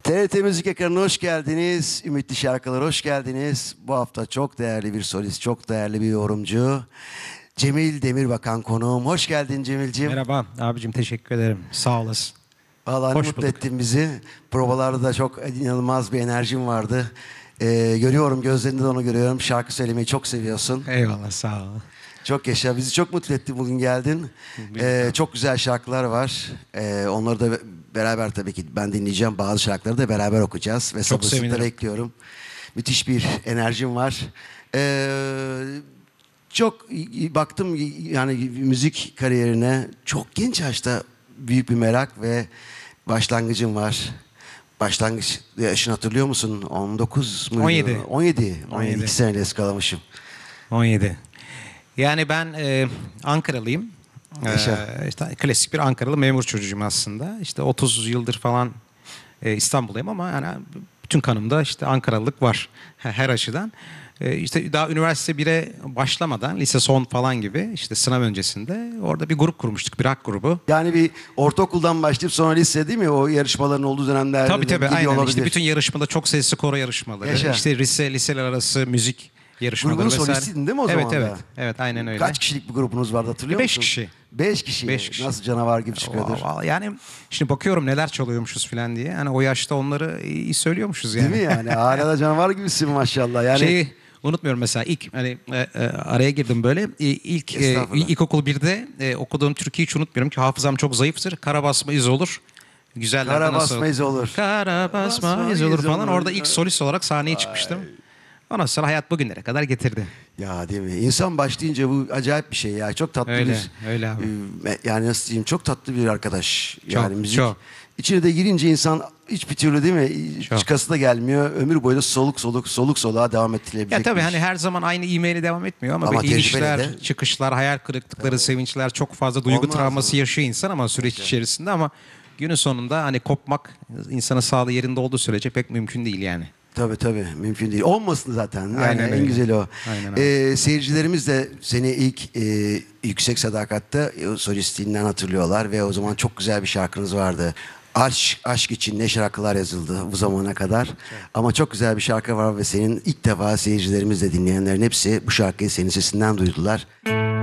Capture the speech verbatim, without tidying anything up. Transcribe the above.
T R T Müzik ekranına hoş geldiniz. Ümitli Şarkılar hoş geldiniz. Bu hafta çok değerli bir solist, çok değerli bir yorumcu. Cemil Demirbakan konuğum. Hoş geldin Cemil'ciğim. Merhaba abicim, teşekkür ederim. Sağ olasın. Vallahi Hoş mutlu bulduk. ettin bizi. Provalarda da çok inanılmaz bir enerjin vardı. Ee, görüyorum, gözlerinde de onu görüyorum. Şarkı söylemeyi çok seviyorsun. Eyvallah, sağ ol. Çok yaşa. Bizi çok mutlu etti bugün geldin. Ee, çok güzel şarkılar var. Ee, onları da beraber tabii ki ben dinleyeceğim. Bazı şarkıları da beraber okuyacağız. Ve sabırsızlıkla sevinirim. bekliyorum. Müthiş bir enerjim var. Ee, çok baktım yani müzik kariyerine çok genç yaşta büyük bir merak ve başlangıcın var. Başlangıç yaşını hatırlıyor musun? on dokuz muydu? on yedi. on yedi. on yedi. on yedi. iki seneyle eskalamışım. on yedi. Yani ben e, Ankaralıyım. Yaşa. E, işte klasik bir Ankaralı memur çocuğuyum aslında. İşte otuz yıldır falan e, İstanbul'dayım ama yani bütün kanımda işte Ankaralılık var her açıdan. E, işte daha üniversite bire başlamadan lise son falan gibi işte sınav öncesinde orada bir grup kurmuştuk, bir rock grubu. Yani bir ortaokuldan başlayıp sonra lise değil mi? O yarışmaların olduğu dönemlerde Tabii tabii, gidiyor aynen. olabilir. İşte bütün yarışmada çok sesli koro yarışmaları, Yaşa. işte lise liseler arası müzik yarışmaları Grubun vesaire. solistiydin değil mi o evet, zaman da? Evet, evet, aynen öyle. Kaç kişilik bir grubunuz vardı hatırlıyor Beş musun? kişi. Beş kişi. Beş kişi. Nasıl canavar gibi çıkıyordur. Vallahi yani şimdi bakıyorum neler çalıyormuşuz falan diye. Hani o yaşta onları iyi söylüyormuşuz yani. Değil mi yani? Hala da canavar gibisin maşallah. Yani Şeyi unutmuyorum mesela ilk hani e, e, araya girdim böyle E, ilk e, Estağfurullah. ilkokul birde e, okuduğum türküyü hiç unutmuyorum ki hafızam çok zayıftır. Kara basma iz olur. Güzeller Kara nasıl? basma iz olur. Kara basma Basma iz olur iz falan. olur. Orada ilk solist olarak sahneye çıkmıştım. Ondan sonra hayat bugünlere kadar getirdi. ya değil mi? İnsan başlayınca bu acayip bir şey ya. Çok tatlı Öyle, bir öyle abi. e, yani nasıl diyeyim, çok tatlı bir arkadaş. Yani müzik. çok. İçine de girince insan hiçbir türlü değil mi? Çok. Çıkası da gelmiyor. Ömür boyu da soluk soluk soluk soluğa devam ettirilebilecek. Ya tabii bir hani iş. her zaman aynı e-maili devam etmiyor ama, Ama böyle tecrübeli inişler, de. çıkışlar, hayal kırıklıkları, sevinçler, çok fazla duygu Olmaz travması mı? yaşıyor insan ama süreç içerisinde, ama günün sonunda hani kopmak insanın sağlığı yerinde olduğu sürece pek mümkün değil yani. Tabii tabii, mümkün değil. Olmasın zaten. Yani Aynen en öyle. güzeli o. Aynen öyle. Ee, seyircilerimiz de seni ilk e, Yüksek Sadakat'ta e, solistliğinden hatırlıyorlar ve o zaman çok güzel bir şarkınız vardı. Aşk, aşk için ne şarkılar yazıldı bu zamana kadar. Ama çok güzel bir şarkı var ve senin ilk defa seyircilerimiz de dinleyenlerin hepsi bu şarkıyı senin sesinden duydular.